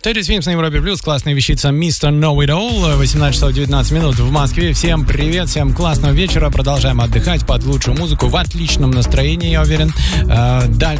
Тедди Свимс на Европе Плюс, классная вещица Mr. Know It All, 18 часов 19 минут в Москве. Всем привет, всем классного вечера. Продолжаем отдыхать под лучшую музыку в отличном настроении, я уверен. Дальше